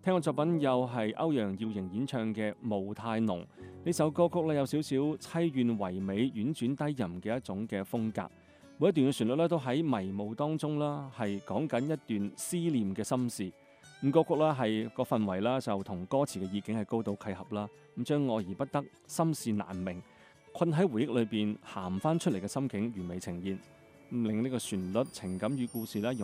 聽嘅作品又係歐陽耀瑩演唱嘅《霧太濃》。呢首歌曲咧有少少凄怨唯美、婉轉低吟嘅一種嘅風格。每一段嘅旋律咧都喺迷霧當中啦，係講緊一段思念嘅心事。咁歌曲啦係個氛圍啦，就同歌詞嘅意境係高度契合啦。咁將愛而不得、心事難明、困喺回憶裏邊鹹翻出嚟嘅心境完美呈現，令呢個旋律、情感與故事咧融